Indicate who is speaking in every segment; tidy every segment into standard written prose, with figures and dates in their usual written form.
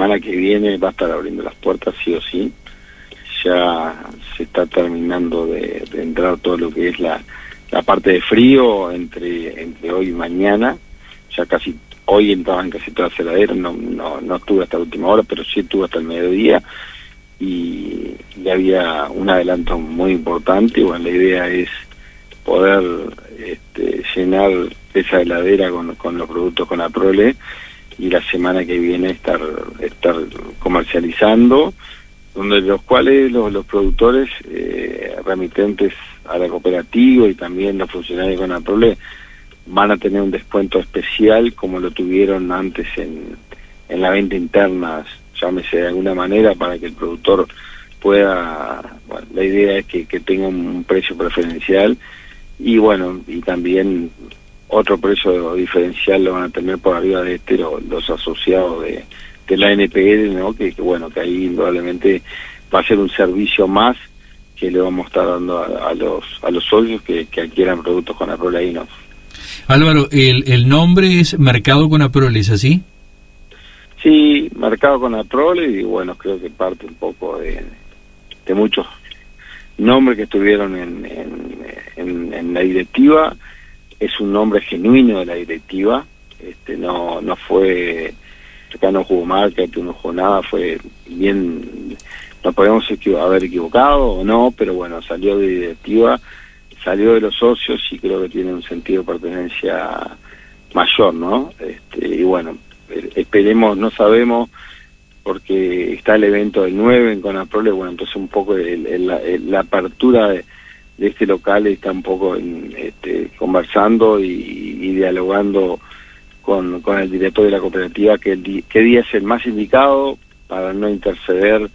Speaker 1: semana que viene va a estar abriendo las puertas sí o sí. Ya se está terminando de entrar todo lo que es la parte de frío entre hoy y mañana. Ya casi hoy entraban casi todas las heladeras, no estuve hasta la última hora, pero sí estuve hasta el mediodía y había un adelanto muy importante. Y bueno, la idea es poder llenar esa heladera con los productos Conaprole y la semana que viene estar comercializando, donde los cuales los productores remitentes a la cooperativa y también los funcionarios de Conaprole van a tener un descuento especial como lo tuvieron antes en la venta interna, llámese de alguna manera, para que el productor pueda, bueno, la idea es que tenga un precio preferencial y bueno, y también otro precio diferencial lo van a tener por arriba de los asociados de la NPL, ¿no? Que bueno, que ahí indudablemente va a ser un servicio más que le vamos a estar dando a los socios que adquieran productos Conaprole ahí, ¿no?
Speaker 2: Álvaro, el nombre es Mercado Conaprole, ¿es así?
Speaker 1: Sí, Mercado Conaprole, y bueno, creo que parte un poco de muchos nombres que estuvieron en la directiva. Es un nombre genuino de la directiva, no fue, acá no jugó marketing, no jugó nada, fue bien, nos podemos haber equivocado o no, pero bueno, salió de directiva, salió de los socios y creo que tiene un sentido de pertenencia mayor, ¿no? Y bueno, esperemos, no sabemos, porque está el evento del 9 en Conaprole, bueno, entonces un poco la apertura de este local está un poco conversando y dialogando con el director de la cooperativa qué día es el más indicado para no interceder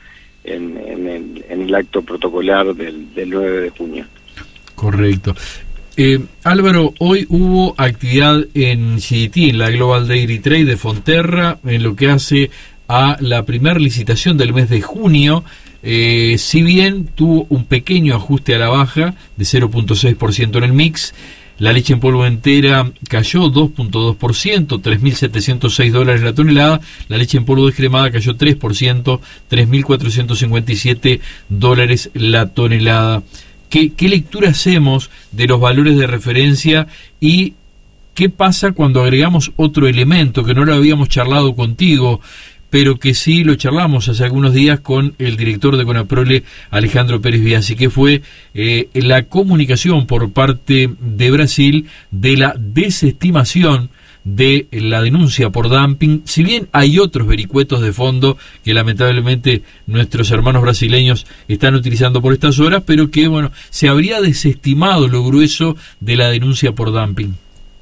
Speaker 1: en el acto protocolar del 9 de junio.
Speaker 2: Correcto. Álvaro, hoy hubo actividad en GDT, en la Global Dairy Trade de Fonterra, en lo que hace a la primera licitación del mes de junio. Si bien tuvo un pequeño ajuste a la baja de 0.6% en el mix, la leche en polvo entera cayó 2.2%, $3.706 la tonelada. La leche en polvo descremada cayó 3%, $3.457 la tonelada. ¿Qué lectura hacemos de los valores de referencia y qué pasa cuando agregamos otro elemento que no lo habíamos charlado contigo, pero que sí lo charlamos hace algunos días con el director de Conaprole, Alejandro Pérez Biasi, que fue la comunicación por parte de Brasil de la desestimación de la denuncia por dumping? Si bien hay otros vericuetos de fondo que lamentablemente nuestros hermanos brasileños están utilizando por estas horas, pero que bueno, se habría desestimado lo grueso de la denuncia por dumping.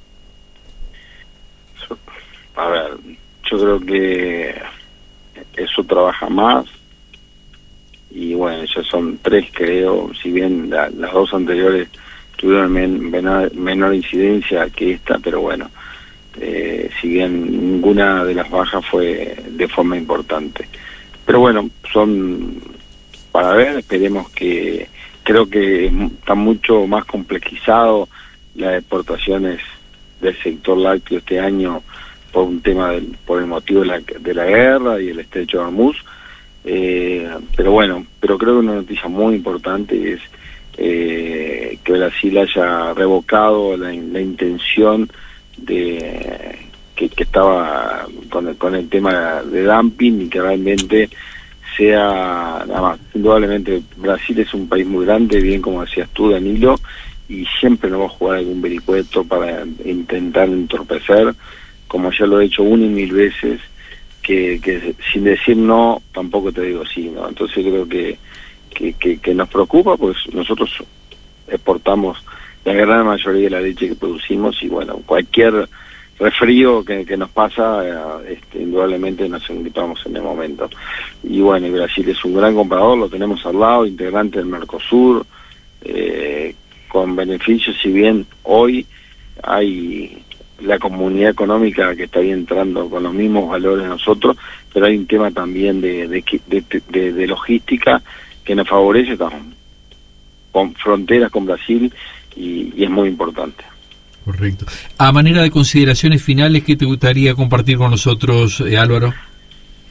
Speaker 1: A ver, yo creo que eso trabaja más y bueno, ya son 3, creo, si bien las 2 anteriores tuvieron menor incidencia que esta, pero bueno, si bien ninguna de las bajas fue de forma importante, pero bueno, son para ver, esperemos que, creo que está mucho más complejizado las exportaciones del sector lácteo este año por un tema por el motivo de la guerra y el estrecho de Hormuz, pero bueno, creo que una noticia muy importante es que Brasil haya revocado la intención de que estaba con el tema de dumping y que realmente sea nada más. Indudablemente Brasil es un país muy grande, bien como decías tú, Danilo, y siempre nos va a jugar algún vericueto para intentar entorpecer, como ya lo he hecho 1 y 1000 veces, que sin decir no tampoco te digo sí, ¿no? Entonces creo que nos preocupa, pues nosotros exportamos la gran mayoría de la leche que producimos y bueno, cualquier resfrío que nos pasa, indudablemente nos engripamos en el momento. Y bueno, y Brasil es un gran comprador, lo tenemos al lado, integrante del Mercosur, con beneficios, si bien hoy hay la comunidad económica que está ahí entrando con los mismos valores nosotros, pero hay un tema también de logística que nos favorece, estamos con fronteras con Brasil y es muy importante.
Speaker 2: Correcto. A manera de consideraciones finales, ¿qué te gustaría compartir con nosotros, Álvaro?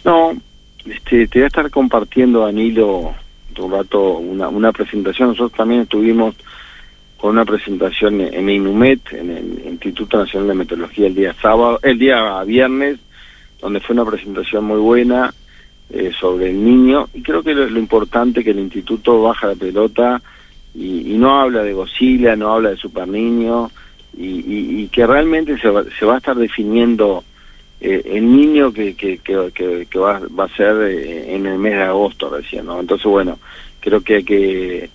Speaker 1: No, te voy a estar compartiendo, Danilo, un rato una presentación. Nosotros también estuvimos con una presentación en INUMET, en el Instituto Nacional de Meteorología, el día viernes, donde fue una presentación muy buena sobre el niño, y creo que lo importante es que el instituto baja la pelota y no habla de Godzilla, no habla de Super Niño, y que realmente se va a estar definiendo el niño que va a ser en el mes de agosto recién, ¿no? Entonces, bueno, creo que hay que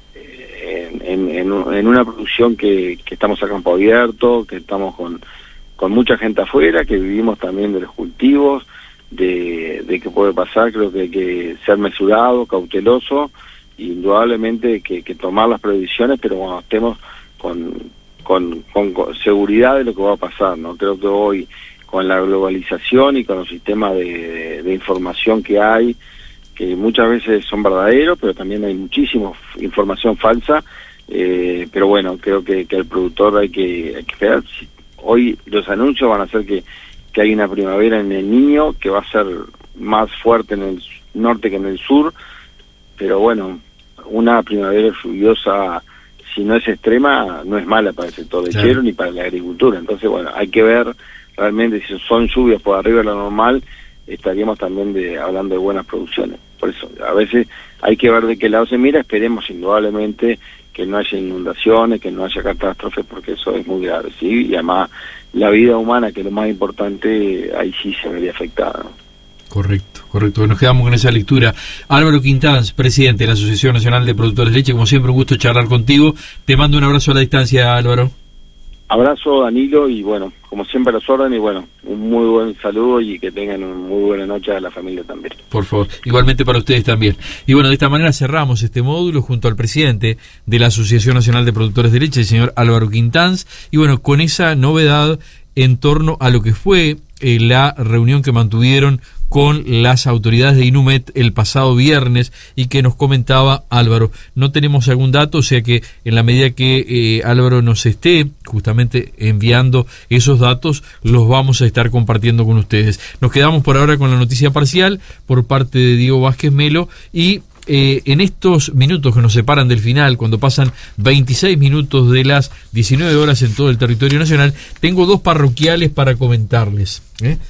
Speaker 1: en una producción que estamos a campo abierto, que estamos con mucha gente afuera, que vivimos también de los cultivos, de qué puede pasar, creo que hay que ser mesurado, cauteloso, indudablemente que tomar las previsiones, pero cuando estemos con seguridad de lo que va a pasar, ¿no? Creo que hoy, con la globalización y con los sistemas de información que hay, que muchas veces son verdaderos, pero también hay muchísima información falsa, pero bueno, creo que el productor hay que esperar. Hoy los anuncios van a ser que hay una primavera en el Niño, que va a ser más fuerte en el norte que en el sur, pero bueno, una primavera lluviosa, si no es extrema, no es mala para el sector lechero ni para la agricultura. Entonces, bueno, hay que ver realmente si son lluvias por arriba de lo normal, estaríamos también hablando de buenas producciones. Por eso, a veces hay que ver de qué lado se mira. Esperemos indudablemente que no haya inundaciones, que no haya catástrofes, porque eso es muy grave, ¿sí? Y además la vida humana, que es lo más importante, ahí sí se vería afectada, ¿no?
Speaker 2: Correcto. Nos quedamos con esa lectura. Álvaro Quintanz, presidente de la Asociación Nacional de Productores de Leche, como siempre, un gusto charlar contigo. Te mando un abrazo a la distancia, Álvaro.
Speaker 1: Abrazo, Danilo, y bueno, como siempre a las órdenes, y bueno, un muy buen saludo y que tengan una muy buena noche a la familia también.
Speaker 2: Por favor, igualmente para ustedes también. Y bueno, de esta manera cerramos este módulo junto al presidente de la Asociación Nacional de Productores de Leche, el señor Álvaro Quintanz, y bueno, con esa novedad en torno a lo que fue la reunión que mantuvieron con las autoridades de INUMET el pasado viernes y que nos comentaba Álvaro. No tenemos algún dato, o sea que en la medida que Álvaro nos esté justamente enviando esos datos, los vamos a estar compartiendo con ustedes. Nos quedamos por ahora con la noticia parcial por parte de Diego Vázquez Melo y en estos minutos que nos separan del final, cuando pasan 26 minutos de las 19 horas en todo el territorio nacional, tengo dos parroquiales para comentarles.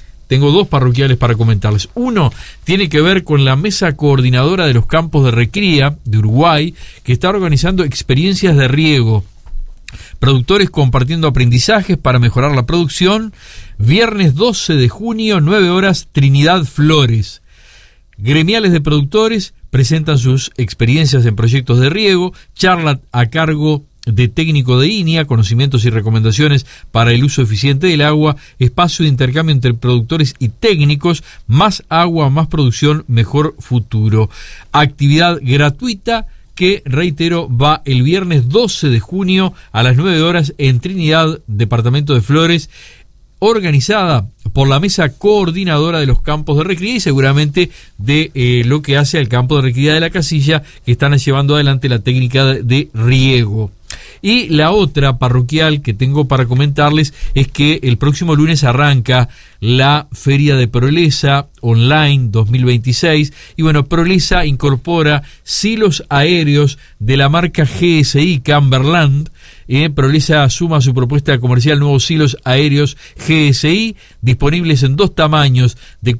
Speaker 2: Uno tiene que ver con la mesa coordinadora de los campos de recría de Uruguay, que está organizando experiencias de riego. Productores compartiendo aprendizajes para mejorar la producción. Viernes 12 de junio, 9 horas, Trinidad Flores. Gremiales de productores presentan sus experiencias en proyectos de riego, charla a cargo de técnico de INIA, conocimientos y recomendaciones para el uso eficiente del agua, espacio de intercambio entre productores y técnicos, más agua, más producción, mejor futuro. Actividad gratuita que, reitero, va el viernes 12 de junio a las 9 horas en Trinidad, departamento de Flores, organizada por la mesa coordinadora de los campos de recría y seguramente de lo que hace al campo de recría de La Casilla, que están llevando adelante la técnica de riego. Y la otra parroquial que tengo para comentarles es que el próximo lunes arranca la Feria de Prolesa Online 2026 y bueno, Prolesa incorpora silos aéreos de la marca GSI Camberland. Prolesa suma a su propuesta comercial nuevos silos aéreos GSI disponibles en dos tamaños de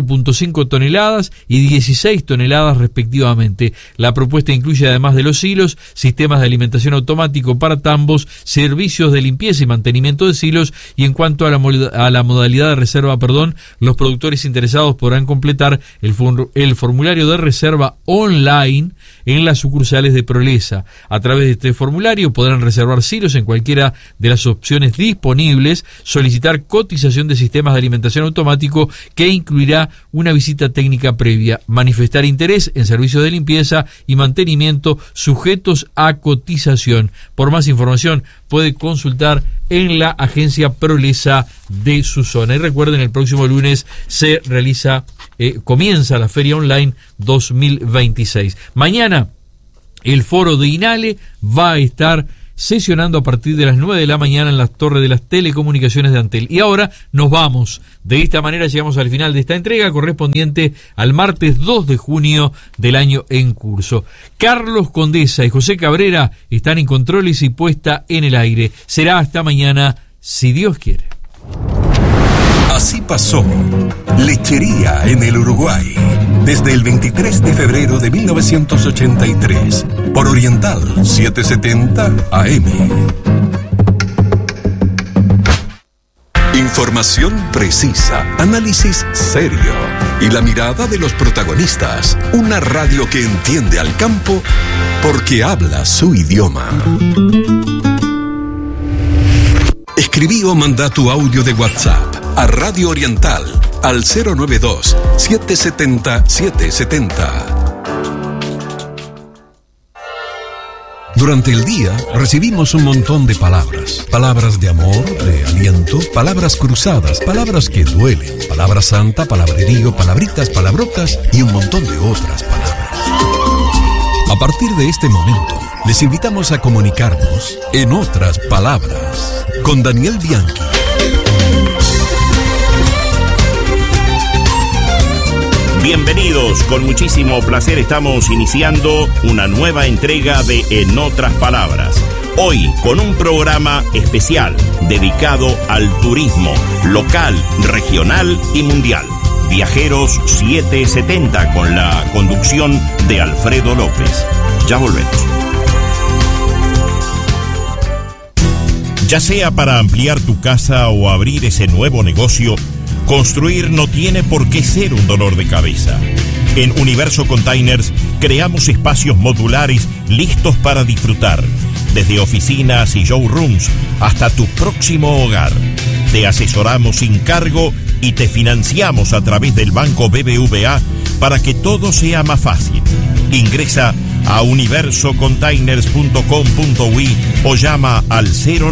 Speaker 2: 4.5 toneladas y 16 toneladas respectivamente. La propuesta incluye, además de los silos, sistemas de alimentación automático para tambos, servicios de limpieza y mantenimiento de silos, y en cuanto a la modalidad de reserva, los productores interesados podrán completar el formulario de reserva online en las sucursales de Prolesa. A través de este formulario podrán reservar silos en cualquiera de las opciones disponibles, solicitar cotización de sistemas de alimentación automático que incluirá una visita técnica previa, manifestar interés en servicios de limpieza y mantenimiento sujetos a cotización. Por más información puede consultar en la agencia Prolesa de su zona. Y recuerden, el próximo lunes se comienza la Feria Online 2026. Mañana el foro de INALE va a estar sesionando a partir de las 9 de la mañana en la Torre de las Telecomunicaciones de Antel. Y ahora nos vamos. De esta manera llegamos al final de esta entrega correspondiente al martes 2 de junio del año en curso. Carlos Condesa y José Cabrera están en controles y puesta en el aire. Será hasta mañana, si Dios quiere.
Speaker 3: Así pasó Lechería en el Uruguay, desde el 23 de febrero de 1983, por Oriental 770 AM. Información precisa, análisis serio y la mirada de los protagonistas. Una radio que entiende al campo porque habla su idioma. Escribí o manda tu audio de WhatsApp a Radio Oriental al 092-770-770. Durante el día recibimos un montón de palabras. Palabras de amor, de aliento, palabras cruzadas, palabras que duelen, palabra santa, palabrerío, palabritas, palabrotas y un montón de otras palabras. A partir de este momento, les invitamos a comunicarnos en otras palabras con Daniel Bianchi.
Speaker 4: Bienvenidos, con muchísimo placer estamos iniciando una nueva entrega de En Otras Palabras. Hoy con un programa especial dedicado al turismo local, regional y mundial. Viajeros 770 con la conducción de Alfredo López. Ya volvemos. Ya sea para ampliar tu casa o abrir ese nuevo negocio, construir no tiene por qué ser un dolor de cabeza. En Universo Containers creamos espacios modulares listos para disfrutar, desde oficinas y showrooms hasta tu próximo hogar. Te asesoramos sin cargo y te financiamos a través del Banco BBVA para que todo sea más fácil. Ingresa a universocontainers.com.uy o llama al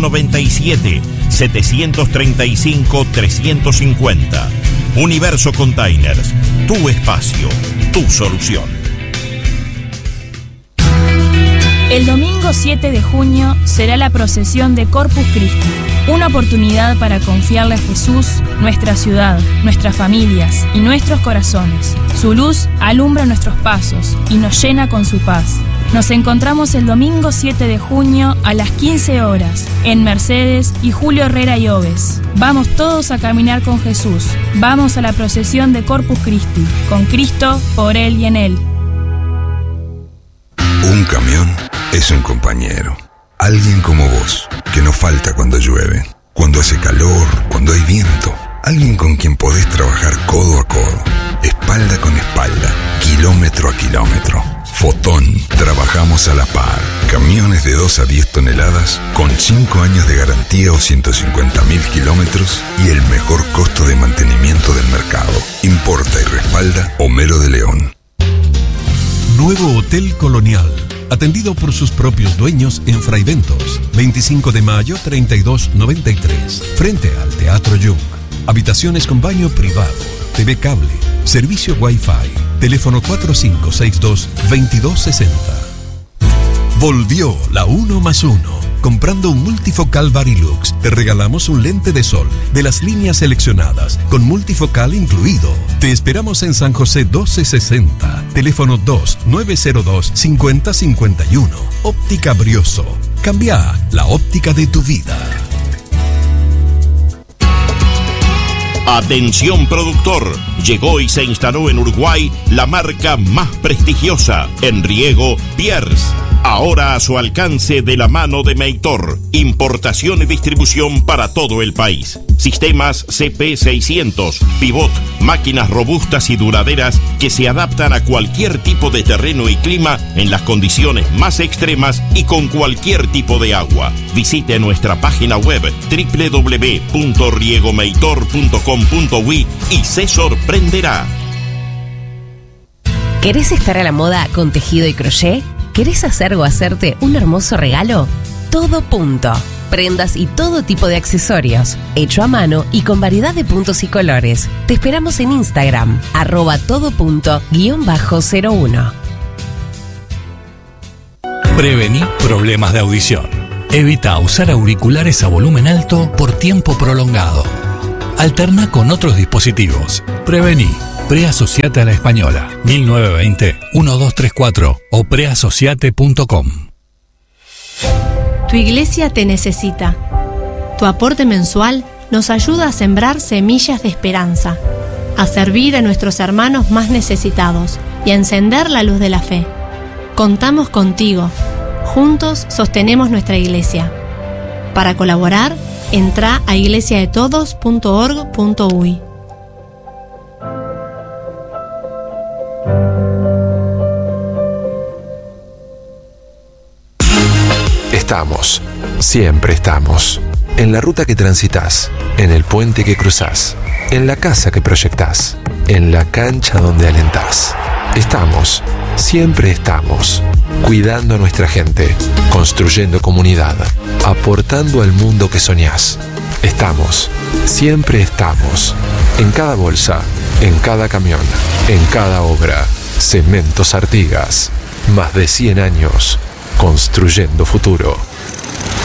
Speaker 4: 097-735-350. Universo Containers, tu espacio, tu solución.
Speaker 5: El domingo 7 de junio será la procesión de Corpus Christi, una oportunidad para confiarle a Jesús nuestra ciudad, nuestras familias y nuestros corazones. Su luz alumbra nuestros pasos y nos llena con su paz. Nos encontramos el domingo 7 de junio a las 15 horas en Mercedes y Julio Herrera y Oves. Vamos todos a caminar con Jesús. Vamos a la procesión de Corpus Christi, con Cristo, por Él y en Él.
Speaker 3: Un camión es un compañero. Alguien como vos, que no falta cuando llueve, cuando hace calor, cuando hay viento. Alguien con quien podés trabajar codo a codo, espalda con espalda, kilómetro a kilómetro. Fotón, trabajamos a la par. Camiones de 2 a 10 toneladas, con 5 años de garantía o 150.000 kilómetros y el mejor costo de mantenimiento del mercado. Importa y respalda Homero de León. Nuevo Hotel Colonial, atendido por sus propios dueños en Fraiventos, 25 de mayo 3293, frente al Teatro Jung. Habitaciones con baño privado, TV cable, servicio Wi-Fi, teléfono 4562-2260. Volvió la 1+1. Comprando un multifocal Varilux, te regalamos un lente de sol de las líneas seleccionadas, con multifocal incluido. Te esperamos en San José 1260, teléfono 2902-5051. Óptica Brioso. Cambia la óptica de tu vida.
Speaker 4: Atención productor, llegó y se instaló en Uruguay la marca más prestigiosa en riego, Pierce. Ahora a su alcance de la mano de Meitor. Importación y distribución para todo el país. Sistemas CP600, pivot, máquinas robustas y duraderas que se adaptan a cualquier tipo de terreno y clima en las condiciones más extremas y con cualquier tipo de agua. Visite nuestra página web www.riegomeitor.com.uy y se sorprenderá.
Speaker 6: ¿Querés estar a la moda con tejido y crochet? ¿Querés hacer o hacerte un hermoso regalo? Todo Punto. Prendas y todo tipo de accesorios, hecho a mano y con variedad de puntos y colores. Te esperamos en Instagram, @todopunto_01.
Speaker 7: Prevení problemas de audición. Evita usar auriculares a volumen alto por tiempo prolongado. Alterna con otros dispositivos. Prevení. Preasociate a la Española. 1920-1234 o preasociate.com.
Speaker 8: Tu iglesia te necesita. Tu aporte mensual nos ayuda a sembrar semillas de esperanza, a servir a nuestros hermanos más necesitados y a encender la luz de la fe. Contamos contigo. Juntos sostenemos nuestra iglesia. Para colaborar, entra a iglesiadetodos.org.uy.
Speaker 9: Estamos, siempre estamos. En la ruta que transitas, en el puente que cruzás, en la casa que proyectás, en la cancha donde alentás. Estamos, siempre estamos, cuidando a nuestra gente, construyendo comunidad, aportando al mundo que soñás. Estamos, siempre estamos, en cada bolsa, en cada camión, en cada obra. Cementos Artigas, más de 100 años, construyendo futuro.